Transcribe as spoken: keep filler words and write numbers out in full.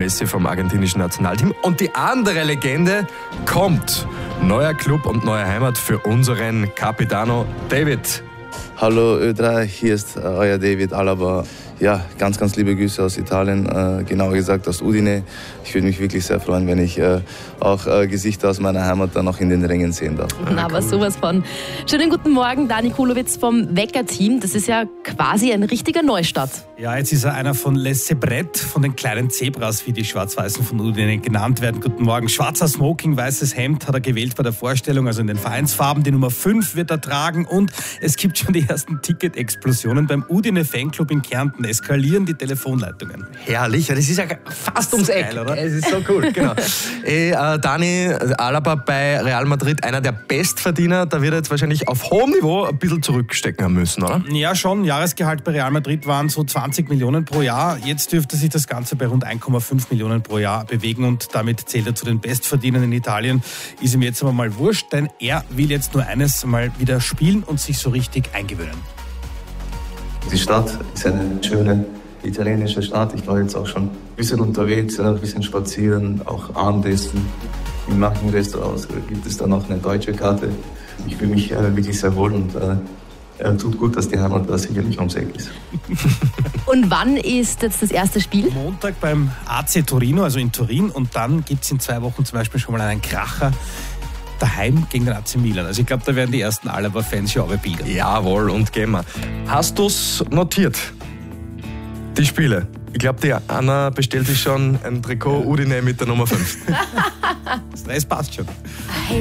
Messi vom argentinischen Nationalteam. Und die andere Legende kommt. Neuer Club und neue Heimat für unseren Capitano David. Hallo Ö drei, hier ist äh, euer David Alaba. Ja, ganz, ganz liebe Grüße aus Italien, äh, genauer gesagt aus Udine. Ich würde mich wirklich sehr freuen, wenn ich äh, auch äh, Gesichter aus meiner Heimat dann noch in den Rängen sehen darf. Na, aber sowas von. Schönen guten Morgen, Dani Kulowitz vom Wecker-Team. Das ist ja quasi ein richtiger Neustart. Ja, jetzt ist er einer von Les Sebret, von den kleinen Zebras, wie die Schwarz-Weißen von Udine genannt werden. Guten Morgen. Schwarzer Smoking, weißes Hemd hat er gewählt bei der Vorstellung, also in den Vereinsfarben. Die Nummer fünf wird er tragen und es gibt schon die ersten Ticket-Explosionen beim Udine Fanclub in Kärnten. Eskalieren die Telefonleitungen. Herrlich, das ist ja fast ums Eck. Geil, oder? Es ist so cool, genau. äh, äh, Dani Alaba bei Real Madrid, einer der Bestverdiener, da wird er jetzt wahrscheinlich auf hohem Niveau ein bisschen zurückstecken haben müssen, oder? Ja, schon. Jahresgehalt bei Real Madrid waren so zwanzig Millionen pro Jahr. Jetzt dürfte sich das Ganze bei rund eins Komma fünf Millionen pro Jahr bewegen und damit zählt er zu den Bestverdienern in Italien. Ist ihm jetzt aber mal wurscht, denn er will jetzt nur eines mal wieder spielen und sich so richtig eingewöhnen. Die Stadt ist eine schöne italienische Stadt. Ich war jetzt auch schon ein bisschen unterwegs, ein bisschen spazieren, auch Abendessen. In manchen Restaurants gibt es dann auch eine deutsche Karte. Ich fühle mich äh, wirklich sehr wohl und äh, tut gut, dass die Heimat da sicherlich ums Eck ist. Und wann ist jetzt das erste Spiel? Montag beim A C Torino, also in Turin. Und dann gibt es in zwei Wochen zum Beispiel schon mal einen Kracher daheim gegen den A C Milan. Also ich glaube, da werden die ersten Alaba-Fans schon aber biegen. Jawohl, und gehen wir. Hast du's notiert? Die Spiele. Ich glaube, die Anna bestellt sich schon ein Trikot Udine mit der Nummer fünf. Das passt schon.